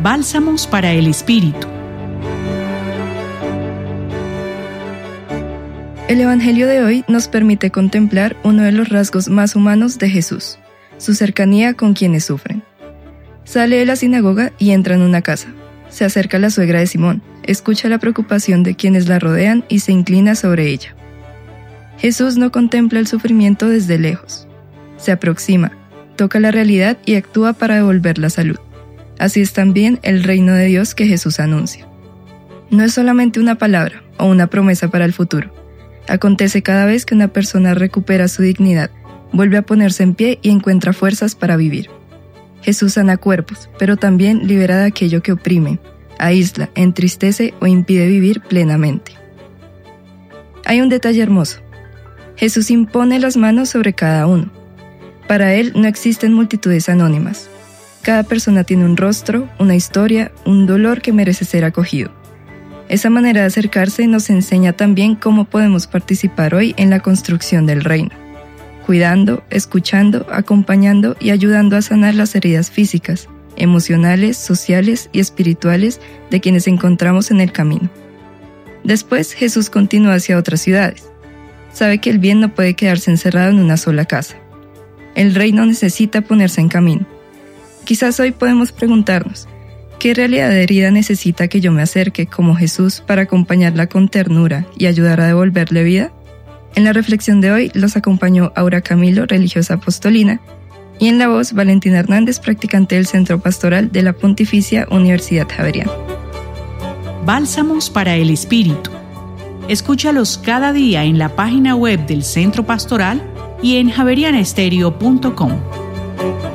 Bálsamos para el Espíritu. El Evangelio de hoy nos permite contemplar uno de los rasgos más humanos de Jesús, su cercanía con quienes sufren. Sale de la sinagoga y entra en una casa. Se acerca a la suegra de Simón, escucha la preocupación de quienes la rodean y se inclina sobre ella. Jesús no contempla el sufrimiento desde lejos. Se aproxima, toca la realidad y actúa para devolver la salud. Así es también el reino de Dios que Jesús anuncia. No es solamente una palabra o una promesa para el futuro. Acontece cada vez que una persona recupera su dignidad, vuelve a ponerse en pie y encuentra fuerzas para vivir. Jesús sana cuerpos, pero también libera de aquello que oprime, aísla, entristece o impide vivir plenamente. Hay un detalle hermoso. Jesús impone las manos sobre cada uno. Para Él no existen multitudes anónimas. Cada persona tiene un rostro, una historia, un dolor que merece ser acogido. Esa manera de acercarse nos enseña también cómo podemos participar hoy en la construcción del reino, cuidando, escuchando, acompañando y ayudando a sanar las heridas físicas, emocionales, sociales y espirituales de quienes encontramos en el camino. Después, Jesús continúa hacia otras ciudades. Sabe que el bien no puede quedarse encerrado en una sola casa. El reino necesita ponerse en camino. Quizás hoy podemos preguntarnos, ¿qué realidad de herida necesita que yo me acerque como Jesús para acompañarla con ternura y ayudar a devolverle vida? En la reflexión de hoy los acompañó Aura Camilo, religiosa apostolina, y en la voz Valentina Hernández, practicante del Centro Pastoral de la Pontificia Universidad Javeriana. Bálsamos para el Espíritu. Escúchalos cada día en la página web del Centro Pastoral y en javerianestereo.com.